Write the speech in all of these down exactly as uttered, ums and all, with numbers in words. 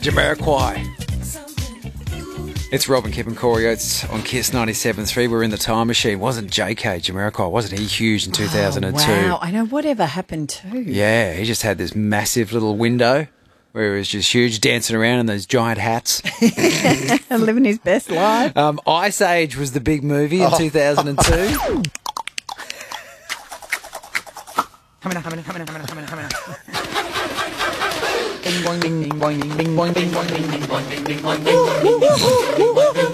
Jamiroquai. It's Robin, Kip and Corey Oates on Kiss ninety-seven point three. We're in the time machine. Wasn't J K Jamiroquai, wasn't he huge in two thousand two? Oh, wow, I know. Whatever happened to? Yeah, he just had this massive little window where he was just huge, dancing around in those giant hats. And living his best life. Um, Ice Age was the big movie in Oh. two thousand two. Coming up, coming up, coming up, coming up, coming up, coming up. Ding boing ding ding boing ding ding boing ding boing ding ding boing ding ding boing ding ding.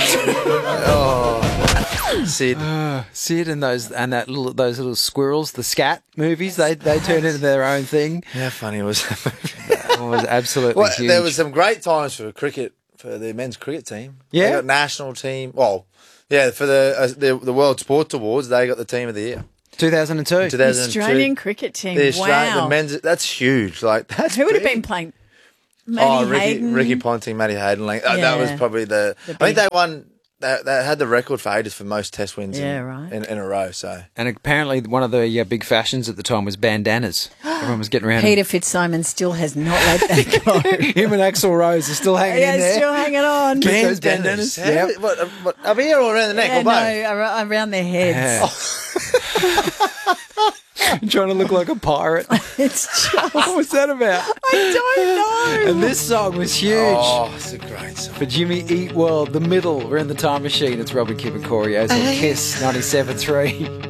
Oh, Sid, uh, Sid, and those and that little those little squirrels, the scat movies. They they turned into their own thing. How funny was that movie? That was absolutely well, huge. there was some great times for cricket for the men's cricket team. Yeah, they got national team. Well, yeah, for the uh, the, the World Sports Awards, they got the team of the year. two thousand two. two thousand two. The Australian cricket team. The Australian, wow. The men's, that's huge. Like that's Who would have big. been playing? Matty oh, Ricky, Hayden. Ricky Ponting, Matty Hayden. Like, uh, Yeah. That was probably the. The I think big- they won. They, they had the record for ages for most Test wins. Yeah, in, right. In, in a row. So. And apparently, one of the uh, big fashions at the time was bandanas. Everyone was getting around. Peter Fitzsimons still has not let that go. Him and Axl Rose are still hanging yeah, in there. still hanging on. Keep those bandanas. How- Yep. What, what, up here or around the neck Yeah, or both? no, ar- around their heads. Trying to look like a pirate. It's just. What was that about? I don't know. And this song was huge. Oh, it's a great song. For Jimmy Eat World, The Middle. We're in the time machine. It's Robin, Kip and Corey Oates on Kiss ninety-seven point three.